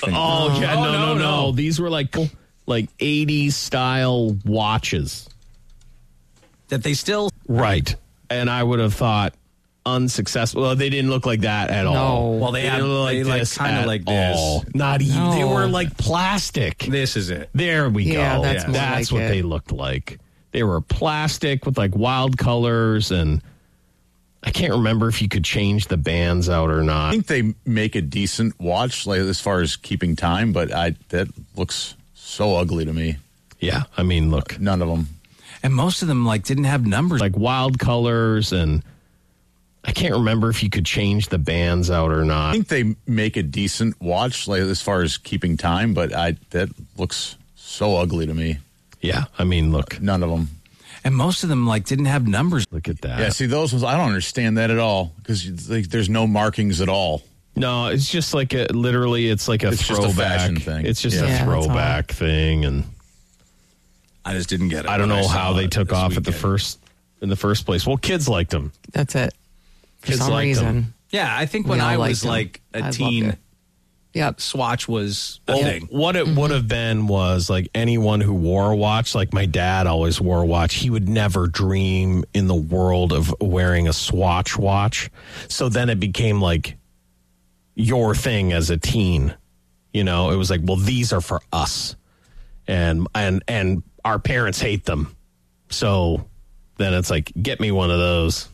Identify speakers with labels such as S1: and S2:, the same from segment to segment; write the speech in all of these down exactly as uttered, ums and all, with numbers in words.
S1: thing.
S2: Oh, yeah,
S3: Oh,
S2: no, no,
S3: no,
S2: no,
S3: no.
S2: These were like like eighties style watches.
S3: That they still...
S2: Right. And I would have thought unsuccessful. Well, they didn't look like that at all.
S3: Well, they
S2: They
S3: have
S2: didn't look
S3: they
S2: like
S3: like
S2: this
S3: kind of
S2: at
S3: like this.
S2: all. Not even.
S4: No.
S2: They were like plastic.
S3: This is it.
S2: There we
S4: Yeah,
S2: go.
S4: that's
S2: Yeah.
S4: more
S2: That's
S4: like
S2: what
S4: it.
S2: they looked like. They were plastic with like wild colors, and I can't remember if you could change the bands out or
S1: I
S2: not.
S1: think they make a decent watch, like as far as keeping time, but I that looks so ugly to me.
S2: Yeah, I mean, look,
S1: None of them.
S3: And most of them like didn't have numbers.
S2: like wild colors, and I can't remember if you could change the bands out or
S1: I
S2: not.
S1: think they make a decent watch, like as far as keeping time, but I that looks so ugly to me.
S2: Yeah, I mean, look,
S1: None of them.
S3: And most of them like didn't have numbers.
S2: look at that.
S1: Yeah, see those ones. I don't understand that at all because like, there's no markings at all.
S2: No, it's just like a literally, it's like a
S1: It's just a
S2: throwback
S1: fashion thing.
S2: It's just
S1: Yeah.
S2: a
S4: Yeah, that's
S2: throwback thing, and
S3: I just didn't get it.
S2: I don't
S3: when
S2: know
S3: saw
S2: how they
S3: it
S2: took
S3: this
S2: off at the
S3: weekend.
S2: first in the first place. Well, kids liked them.
S4: That's it. For
S2: Kids
S4: some
S2: liked
S4: reason.
S2: them.
S3: Yeah, I think
S4: We
S3: when
S4: all
S3: I
S4: liked
S3: was
S4: them.
S3: like a
S4: I loved
S3: teen,
S4: it. Yep.
S3: Swatch was a
S2: Well,
S3: thing.
S2: what it would have been was like anyone who wore a watch, like my dad always wore a watch. He would never dream in the world of wearing a Swatch watch. So then it became like your thing as a teen. You know, it was like, well, these are for us. And and and our parents hate them. So then it's like, get me one of those.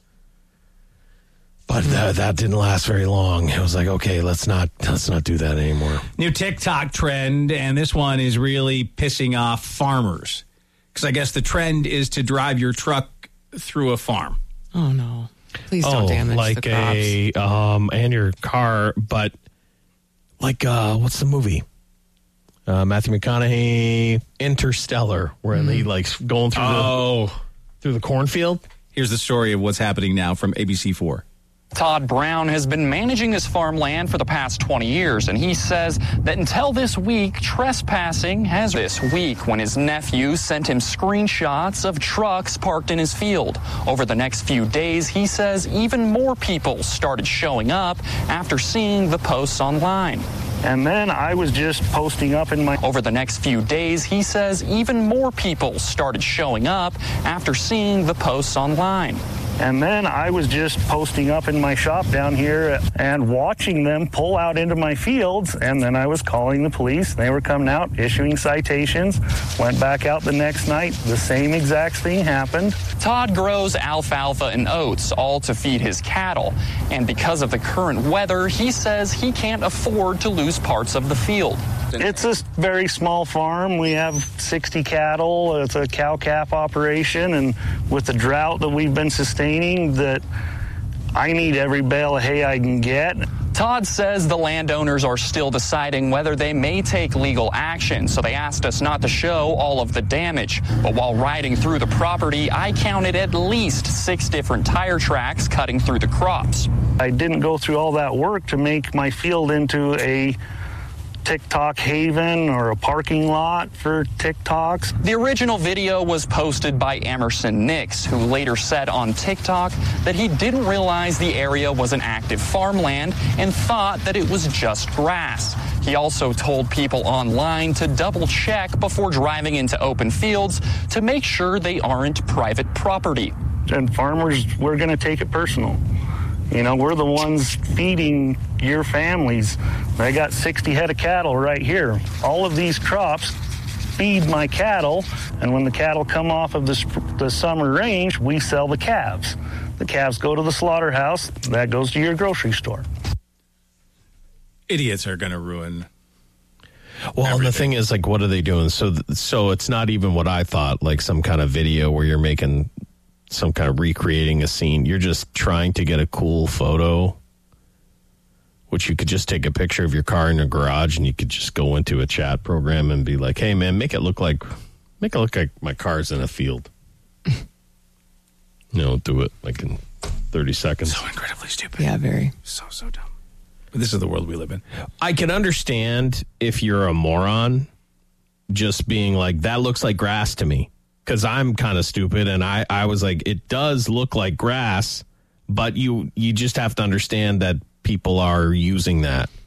S2: But that, that didn't last very long. It was like, okay, let's not let's not do that anymore.
S3: New TikTok trend, and this one is really pissing off farmers. Because I guess the trend is to drive your truck through a farm.
S4: Oh, no. Please don't
S2: oh,
S4: damage
S2: like
S4: the crops.
S2: a um and your car, but like uh what's the movie? Uh, Matthew McConaughey, Interstellar, where
S4: Mm.
S2: he like going through
S3: Oh.
S2: the through the cornfield.
S3: Here's the story of what's happening now from A B C four.
S5: Todd Brown has been managing his farmland for the past twenty years, and he says that until this week, trespassing has this week when his nephew sent him screenshots of trucks parked in his field. Over the next few days, he says even more people started showing up after seeing the posts online.
S6: And then I was just posting up in my...
S5: Over the next few days, he says even more people started showing up after seeing the posts online.
S6: And then I was just posting up in my shop down here and watching them pull out into my fields. And then I was calling the police. They were coming out, issuing citations. Went back out the next night. The same exact thing happened.
S5: Todd grows alfalfa and oats, all to feed his cattle. And because of the current weather, he says he can't afford to lose parts of the field.
S6: It's a very small farm. We have sixty cattle. It's a cow-calf operation. And with the drought that we've been sustaining, that I need every bale of hay I can get.
S5: Todd says the landowners are still deciding whether they may take legal action, so they asked us not to show all of the damage. But while riding through the property, I counted at least six different tire tracks cutting through the crops.
S6: I didn't go through all that work to make my field into a TikTok haven or a parking lot for TikToks.
S5: The original video was posted by Emerson Nix, who later said on TikTok that he didn't realize the area was an active farmland and thought that it was just grass. He also told people online to double check before driving into open fields to make sure they aren't private property.
S6: And farmers, we're going to take it personal. You know, we're the ones feeding your families. I got sixty head of cattle right here. All of these crops feed my cattle, and when the cattle come off of the, sp- the summer range, we sell the calves. The calves go to the slaughterhouse. That goes to your grocery store.
S3: Idiots are going to ruin.
S2: Well, and the
S3: Everything.
S2: thing is, like, what are they doing? So, th- so it's not even what I thought, like some kind of video where you're making some kind of recreating a scene. You're just trying to get a cool photo, which you could just take a picture of your car in your garage and you could just go into a chat program and be like, hey, man, make it look like, make it look like my car's in a field. You know, do it like in thirty seconds.
S3: So incredibly stupid.
S4: Yeah, very.
S3: So, so dumb. But this is the world we live in.
S2: I can understand if you're a moron just being like, that looks like grass to me. Because I'm kind of stupid, and I, I was like, it does look like grass, but you you just have to understand that people are using that.